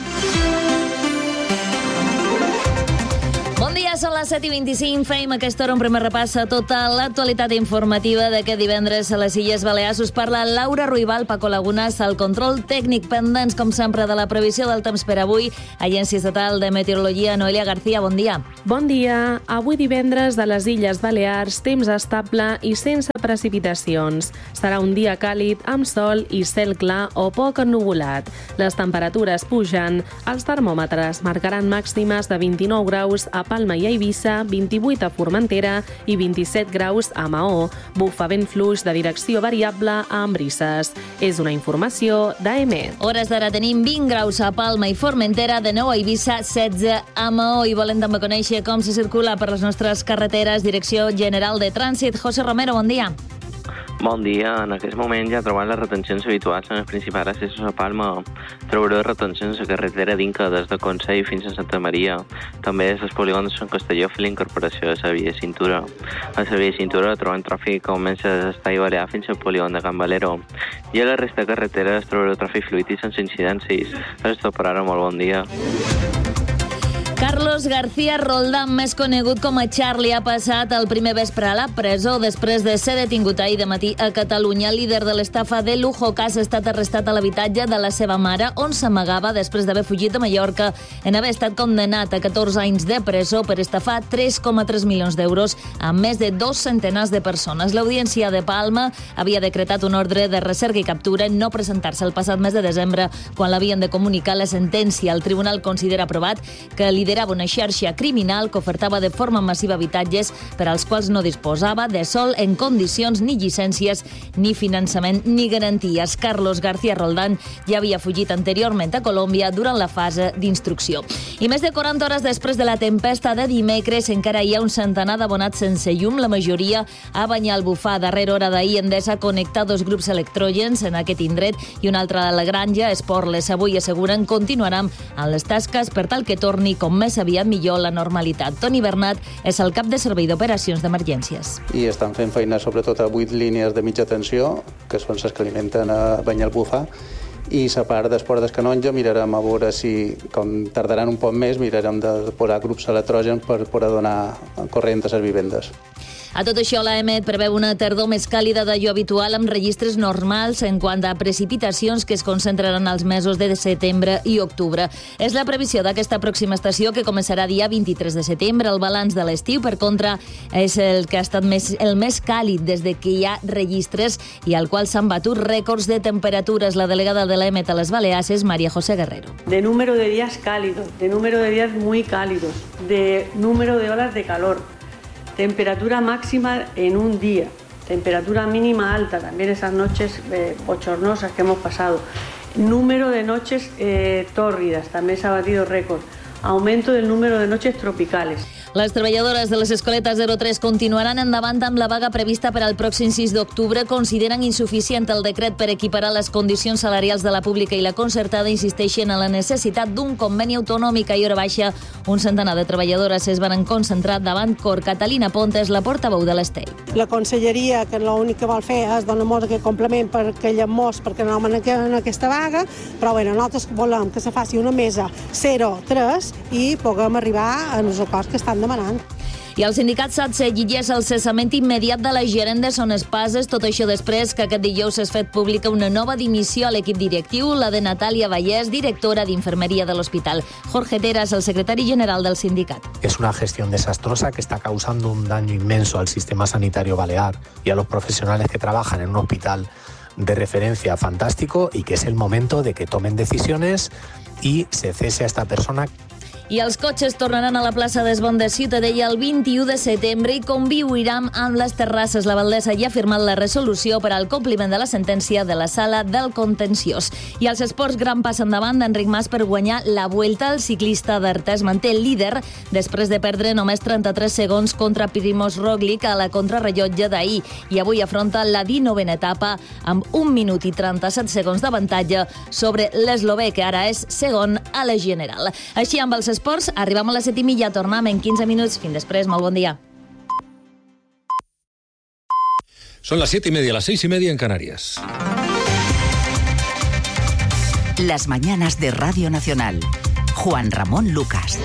Bon dia, són les set i vint-i-cinc. Feim a aquesta hora un primer repàs a tota l'actualitat informativa d'aquest divendres a les Illes Balears. Us parla Laura Ruibal, Paco Lagunas, al control tècnic, pendents, com sempre, de la previsió del temps per avui. Agència Estatal de Meteorologia, Noelia García, bon dia. Bon dia. Avui divendres de les Illes Balears, temps estable i sense precipitacions. Serà un dia càlid, amb sol i cel clar o poc ennuvolat. Les temperatures pugen. Els termòmetres marcaran màximes de vint-i-nou graus a Palma i a Eivissa, vint-i-vuit a Formentera i vint-i-set graus a Maó. Bufa vent fluix de direcció variable a Embrisses. És una informació d'A M E. Hores d'ara tenim vint graus a Palma i Formentera, de nou a Eivissa, setze a Maó. I volem també conèixer com se circula per les nostres carreteres. Direcció General de Trànsit. José Romero, bon dia. Bon dia. En aquest moment ja trobant les retencions habituals en els principals accessos a Palma. Trobareu retencions a la carretera d'Inca des de Consell fins a Santa Maria. També des dels polígons de Sant Castelló fins a la incorporació de la via de cintura. A la via de cintura trobem tràfic que comença des d'Estall Balear fins al polígon de Can Valero. I a la resta de carreteres trobareu tràfic fluid i sense incidències. És tot per ara, molt bon dia. Carlos García Roldán, més conegut com a Charlie, ha passat el primer vespre a la presó després de ser detingut ahir de matí a Catalunya. El líder de l'estafa de Lujo Cas ha estat arrestat a l'habitatge de la seva mare, on s'amagava després d'haver fugit a Mallorca en haver estat condemnat a catorze anys de presó per estafar tres coma tres milions d'euros a més de dos centenars de persones. L'Audiència de Palma havia decretat un ordre de recerca i captura en no presentar-se el passat mes de desembre, quan l'havien de comunicar la sentència. El tribunal considera aprovat que liderava una xarxa criminal que ofertava de forma massiva habitatges per als quals no disposava de sòl en condicions, ni llicències, ni finançament, ni garanties. Carlos García Roldán ja havia fugit anteriorment a Colòmbia durant la fase d'instrucció. I més de quaranta hores després de la tempesta de dimecres encara hi ha un centenar d'abonats sense llum, la majoria a Banyalbufar. A darrera hora d'ahir Endesa connecta dos grups electrògens en aquest indret i un altre a la Granja. Esporles avui asseguren continuaran amb les tasques per tal que torni com més aviat millor la normalitat. Toni Bernat és el cap de servei d'operacions d'emergències. I estan fent feina sobretot a vuit línies de mitja tensió, que són les que alimenten a Banyalbufar, i la part d'Esport del Canonja mirarem a veure si, com tardaran un poc més, mirarem de posar grups electrògens per poder donar corrent a les vivendes. A tot això, l'A M E preveu una tardor més càlida d'allò habitual amb registres normals en quant a precipitacions que es concentraran als mesos de setembre i octubre. És la previsió d'aquesta pròxima estació, que començarà dia vint-i-tres de setembre. El balanç de l'estiu, per contra, és el que ha estat més, el més càlid des de que hi ha registres i al qual s'han batut rècords de temperatures. La delegada de l'A M E a les Balears és María José Guerrero. De número de días cálidos, de número de días muy cálidos, de número de horas de calor. Temperatura máxima en un día, temperatura mínima alta, también esas noches eh, bochornosas que hemos pasado. Número de noches eh, tórridas, también se ha batido récord. Aumento del número de noches tropicales. Les treballadores de les escoletes zero tres continuaran endavant amb la vaga prevista per al pròxim sis d'octubre. Consideren insuficient el decret per equiparar les condicions salarials de la pública i la concertada. Insisteixen en la necessitat d'un conveni autonòmic. A hora baixa, un centenar de treballadores es van concentrar davant Cor. Catalina Pontes, la portaveu de l'Estell. La conselleria, que l'únic que vol fer és donar-nos aquest complement per aquella mos, perquè no anem en aquesta vaga, però bueno, nosaltres volem que se faci una mesa zero tres i puguem arribar a els acords que estan demanant. I el sindicat SATSE exigeix el cessament immediat de la gerent de Son Espases, tot això després que aquest dijous s'ha fet pública una nova dimissió a l'equip directiu, la de Natàlia Vallès, directora d'infermeria de l'hospital. Jorge Teras, el secretari general del sindicat. Es una gestión desastrosa que está causando un daño inmenso al sistema sanitario balear y a los profesionales que trabajan en un hospital de referencia fantástico, y que es el momento de que tomen decisiones y se cese a esta persona. I els cotxes tornaran a la plaça d'Esbon de Ciutadella el vint-i-u de setembre i conviuiran amb les terrasses. La Valdesa ja ha firmat la resolució per al compliment de la sentència de la sala del contenciós. I als esports, gran pas endavant d'Enric Mas per guanyar la Vuelta. El ciclista d'Artés manté el líder després de perdre només trenta-tres segons contra Primož Roglič a la contrarrellotge d'ahir, i avui afronta la dinovena etapa amb un minut i trenta-set segons d'avantatge sobre l'eslovè, que ara és segon a la general. Així, amb els esports, arribem a les set i mitja, tornem en quinze minuts. Fins després, molt bon dia. Son las siete y media, las seis y media en Canarias. Las mañanas de Radio Nacional. Juan Ramón Lucas.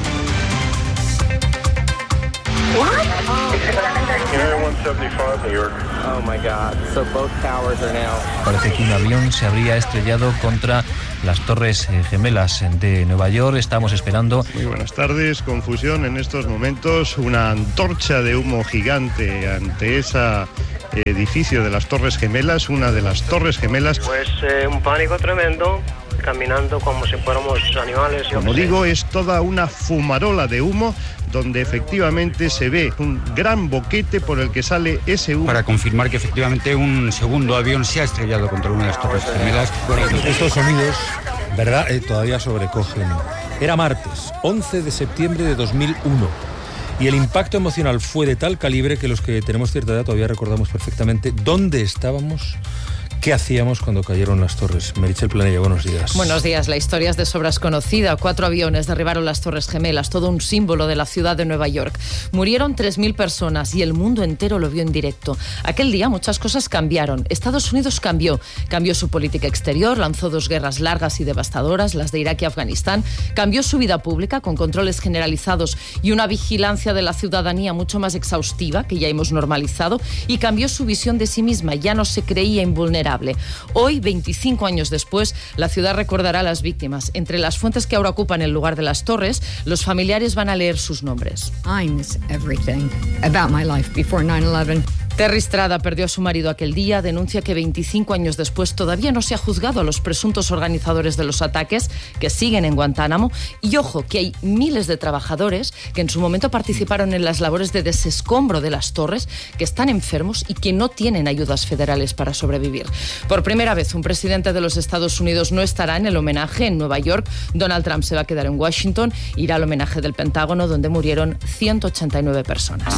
Parece que un avión se habría estrellado contra las Torres Gemelas de Nueva York. Estamos esperando. Muy buenas tardes. Confusión en estos momentos. Una antorcha de humo gigante ante ese edificio de las Torres Gemelas, una de las Torres Gemelas. Pues eh, un pánico tremendo, caminando como si fuéramos animales. Como digo, es toda una fumarola de humo, donde efectivamente se ve un gran boquete por el que sale ese humo. Para confirmar que efectivamente un segundo avión se ha estrellado contra una de las Torres Gemelas. Bueno, estos sonidos, ¿verdad?, eh, todavía sobrecogen. Era martes, once de septiembre de dos mil uno. Y el impacto emocional fue de tal calibre que los que tenemos cierta edad todavía recordamos perfectamente dónde estábamos, ¿qué hacíamos cuando cayeron las torres? Meritxell Planella, buenos días. Buenos días. La historia es de sobras conocida. Cuatro aviones derribaron las Torres Gemelas, todo un símbolo de la ciudad de Nueva York. Murieron tres mil personas y el mundo entero lo vio en directo. Aquel día muchas cosas cambiaron. Estados Unidos cambió. Cambió su política exterior, lanzó dos guerras largas y devastadoras, las de Irak y Afganistán. Cambió su vida pública con controles generalizados y una vigilancia de la ciudadanía mucho más exhaustiva, que ya hemos normalizado, y cambió su visión de sí misma. Ya no se creía invulnerable. Hoy, veinticinco años después, la ciudad recordará a las víctimas. Entre las fuentes que ahora ocupan el lugar de las torres, los familiares van a leer sus nombres. I miss everything about my life before nine eleven. Terry Strada perdió a su marido aquel día. Denuncia que veinticinco años después todavía no se ha juzgado a los presuntos organizadores de los ataques, que siguen en Guantánamo. Y ojo, que hay miles de trabajadores que en su momento participaron en las labores de desescombro de las torres, que están enfermos y que no tienen ayudas federales para sobrevivir. Por primera vez, un presidente de los Estados Unidos no estará en el homenaje en Nueva York. Donald Trump se va a quedar en Washington. Irá al homenaje del Pentágono, donde murieron ciento ochenta y nueve personas.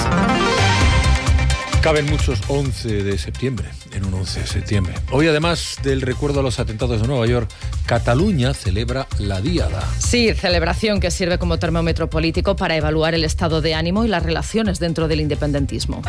Caben muchos once de septiembre, en un once de septiembre. Hoy, además del recuerdo a los atentados de Nueva York, Cataluña celebra la Díada. Sí, celebración que sirve como termómetro político para evaluar el estado de ánimo y las relaciones dentro del independentismo.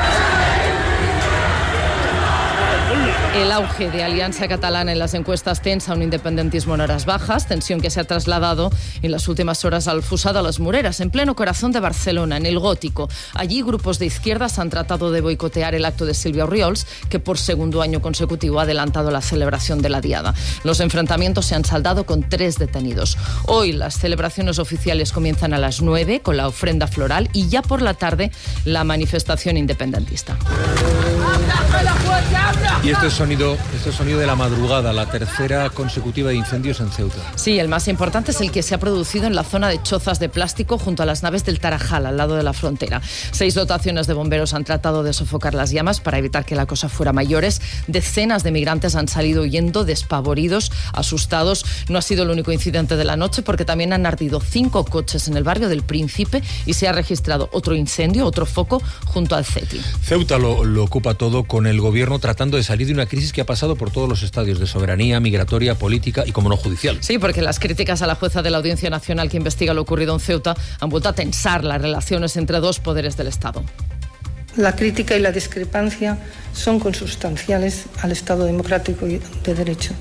El auge de Alianza Catalana en las encuestas tensa un independentismo en horas bajas, tensión que se ha trasladado en las últimas horas al Fusado a las Mureras, en pleno corazón de Barcelona, en el Gótico. Allí grupos de izquierdas han tratado de boicotear el acto de Sílvia Orriols, que por segundo año consecutivo ha adelantado la celebración de la Diada. Los enfrentamientos se han saldado con tres detenidos. Hoy las celebraciones oficiales comienzan a las nueve con la ofrenda floral y ya por la tarde la manifestación independentista. Y este es sonido, este es sonido de la madrugada, la tercera consecutiva de incendios en Ceuta. Sí, el más importante es el que se ha producido en la zona de chozas de plástico junto a las naves del Tarajal, al lado de la frontera. Seis dotaciones de bomberos han tratado de sofocar las llamas para evitar que la cosa fuera mayores. Decenas de migrantes han salido huyendo, despavoridos, asustados. No ha sido el único incidente de la noche, porque también han ardido cinco coches en el barrio del Príncipe y se ha registrado otro incendio, otro foco, junto al CETI. Ceuta lo, lo ocupa todo, con el gobierno tratando de salir de una crisis que ha pasado por todos los estadios de soberanía, migratoria, política y, como no, judicial. Sí, porque las críticas a la jueza de la Audiencia Nacional que investiga lo ocurrido en Ceuta han vuelto a tensar las relaciones entre dos poderes del Estado. La crítica y la discrepancia son consustanciales al Estado democrático y de derecho.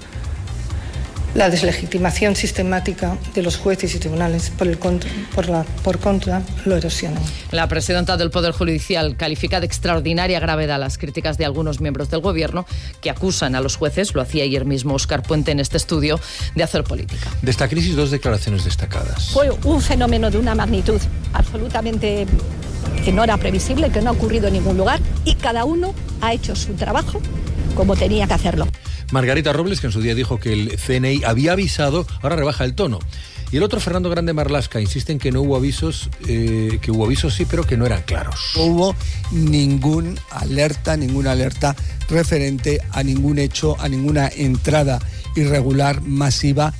La deslegitimación sistemática de los jueces y tribunales por, el contra, por, la, por contra lo erosionan. La presidenta del Poder Judicial califica de extraordinaria gravedad las críticas de algunos miembros del Gobierno que acusan a los jueces, lo hacía ayer mismo Óscar Puente en este estudio, de hacer política. De esta crisis, dos declaraciones destacadas. Fue un fenómeno de una magnitud absolutamente que no era previsible, que no ha ocurrido en ningún lugar, y cada uno ha hecho su trabajo como tenía que hacerlo. Margarita Robles, que en su día dijo que el C N I había avisado, ahora rebaja el tono. Y el otro, Fernando Grande Marlaska, insiste en que no hubo avisos, eh, que hubo avisos sí, pero que no eran claros. No hubo ningún alerta, ninguna alerta referente a ningún hecho, a ninguna entrada irregular masiva.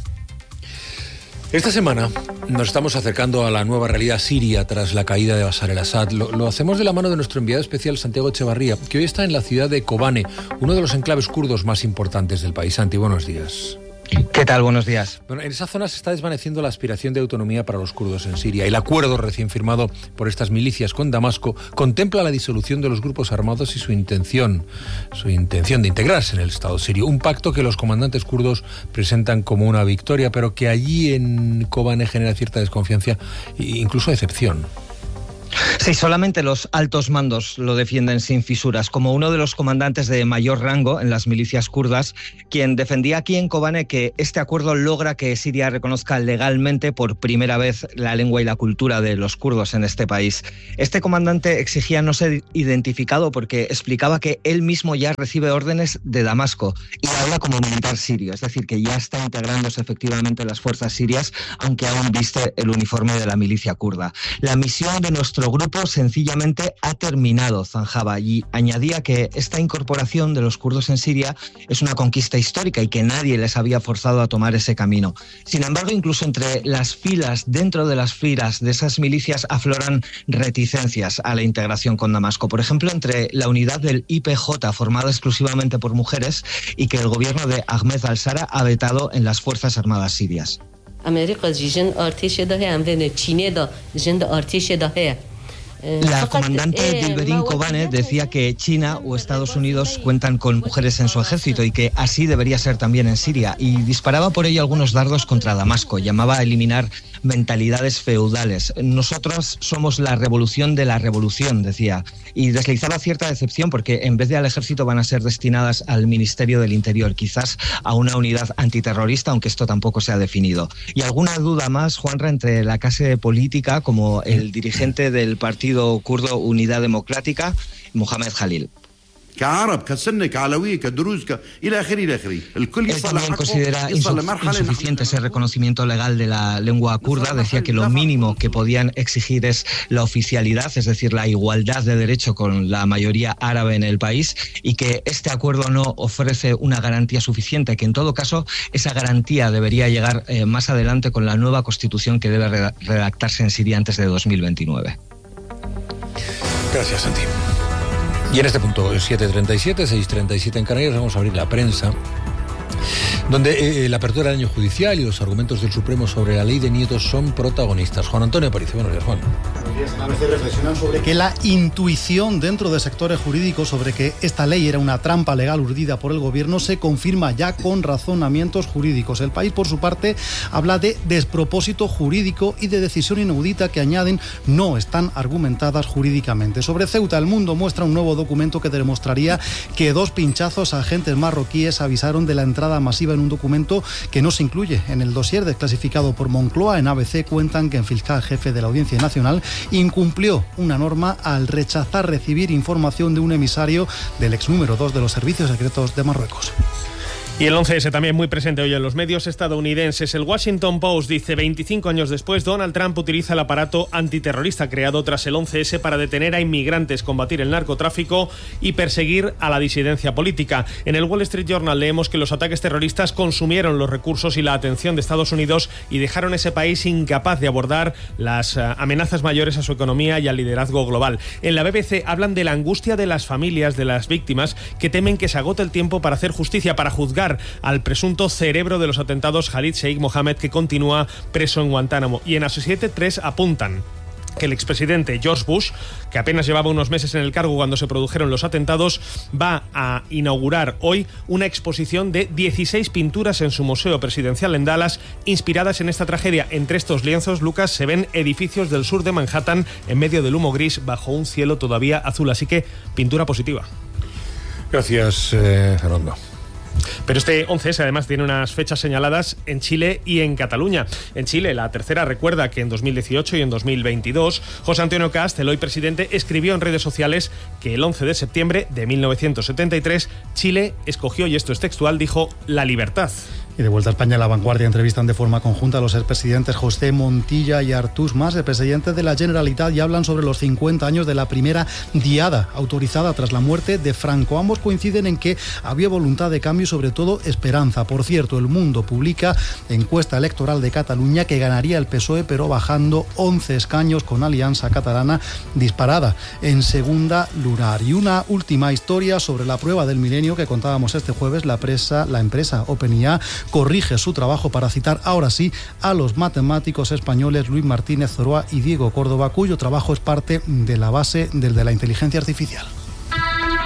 Esta semana nos estamos acercando a la nueva realidad siria tras la caída de Bashar el-Assad. Lo, lo hacemos de la mano de nuestro enviado especial Santiago Echevarría, que hoy está en la ciudad de Kobane, uno de los enclaves kurdos más importantes del país. Santi, buenos días. ¿Qué tal? Buenos días. Bueno, en esa zona se está desvaneciendo la aspiración de autonomía para los kurdos en Siria. El acuerdo recién firmado por estas milicias con Damasco contempla la disolución de los grupos armados y su intención, su intención de integrarse en el Estado sirio. Un pacto que los comandantes kurdos presentan como una victoria, pero que allí en Kobane genera cierta desconfianza e incluso decepción. Sí, solamente los altos mandos lo defienden sin fisuras, como uno de los comandantes de mayor rango en las milicias kurdas, quien defendía aquí en Kobane que este acuerdo logra que Siria reconozca legalmente por primera vez la lengua y la cultura de los kurdos en este país. Este comandante exigía no ser identificado porque explicaba que él mismo ya recibe órdenes de Damasco y habla como militar sirio, es decir, que ya está integrándose efectivamente en las fuerzas sirias, aunque aún viste el uniforme de la milicia kurda. La misión de nuestro Nuestro grupo sencillamente ha terminado, zanjaba, y añadía que esta incorporación de los kurdos en Siria es una conquista histórica y que nadie les había forzado a tomar ese camino. Sin embargo, incluso entre las filas, dentro de las filas de esas milicias, afloran reticencias a la integración con Damasco. Por ejemplo, entre la unidad del I P J, formada exclusivamente por mujeres, y que el gobierno de Ahmed al-Shara ha vetado en las Fuerzas Armadas sirias. La comandante Dilberin Kobane decía que China o Estados Unidos cuentan con mujeres en su ejército y que así debería ser también en Siria, y disparaba por ello algunos dardos contra Damasco. Llamaba a eliminar mentalidades feudales. Nosotros somos la revolución de la revolución, decía, y deslizaba cierta decepción porque en vez de al ejército van a ser destinadas al Ministerio del Interior, quizás a una unidad antiterrorista, aunque esto tampoco se ha definido. Y alguna duda más, Juanra, entre la clase política, como el dirigente del partido kurdo Unidad Democrática, Mohamed Khalil. Él también considera insuficiente ese reconocimiento legal de la lengua kurda. Decía que lo mínimo que podían exigir es la oficialidad, es decir, la igualdad de derecho con la mayoría árabe en el país, y que este acuerdo no ofrece una garantía suficiente, que en todo caso esa garantía debería llegar eh, más adelante con la nueva constitución que debe redactarse en Siria antes de dos mil veintinueve. Gracias, Santi. Y en este punto, siete treinta y siete, seis treinta y siete en Canarias, vamos a abrir la prensa, donde eh, la apertura del año judicial y los argumentos del Supremo sobre la ley de nietos son protagonistas. Juan Antonio Aparicio, buenos días, Juan. A veces reflexionan sobre que la intuición dentro de sectores jurídicos sobre que esta ley era una trampa legal urdida por el gobierno se confirma ya con razonamientos jurídicos. El País, por su parte, habla de despropósito jurídico y de decisión inaudita que, añaden, no están argumentadas jurídicamente. Sobre Ceuta, El Mundo muestra un nuevo documento que demostraría que dos pinchazos a agentes marroquíes avisaron de la entrada masiva en un documento que no se incluye en el dossier desclasificado por Moncloa. En A B C cuentan que el fiscal jefe de la Audiencia Nacional incumplió una norma al rechazar recibir información de un emisario del ex número dos de los servicios secretos de Marruecos. Y el once ese también muy presente hoy en los medios estadounidenses. El Washington Post dice, veinticinco años después, Donald Trump utiliza el aparato antiterrorista creado tras el once ese para detener a inmigrantes, combatir el narcotráfico y perseguir a la disidencia política. En el Wall Street Journal leemos que los ataques terroristas consumieron los recursos y la atención de Estados Unidos y dejaron ese país incapaz de abordar las uh, amenazas mayores a su economía y al liderazgo global. En la B B C hablan de la angustia de las familias de las víctimas que temen que se agote el tiempo para hacer justicia, para juzgar al presunto cerebro de los atentados Khalid Sheikh Mohammed, que continúa preso en Guantánamo. Y en Associated Press apuntan que el expresidente George Bush, que apenas llevaba unos meses en el cargo cuando se produjeron los atentados, va a inaugurar hoy una exposición de dieciséis pinturas en su museo presidencial en Dallas, inspiradas en esta tragedia. Entre estos lienzos, Lucas, se ven edificios del sur de Manhattan en medio del humo gris bajo un cielo todavía azul. Así que pintura positiva. Gracias, eh, Fernando. Pero este once ese además tiene unas fechas señaladas en Chile y en Cataluña. En Chile, la tercera recuerda que en dos mil dieciocho y en dos mil veintidós, José Antonio Cast, el hoy presidente, escribió en redes sociales que el once de septiembre de mil novecientos setenta y tres Chile escogió, y esto es textual, dijo, la libertad. Y de vuelta a España, La Vanguardia entrevistan de forma conjunta a los expresidentes José Montilla y Artús Mas, el presidente de la Generalitat, y hablan sobre los cincuenta años de la primera diada autorizada tras la muerte de Franco. Ambos coinciden en que había voluntad de cambio y sobre todo esperanza. Por cierto, El Mundo publica encuesta electoral de Cataluña que ganaría el P S O E, pero bajando once escaños, con Alianza Catalana disparada en segunda lugar. Y una última historia sobre la prueba del milenio que contábamos este jueves. La, presa, la empresa OpenAI corrige su trabajo para citar ahora sí a los matemáticos españoles Luis Martínez Zoroa y Diego Córdoba, cuyo trabajo es parte de la base del de la inteligencia artificial.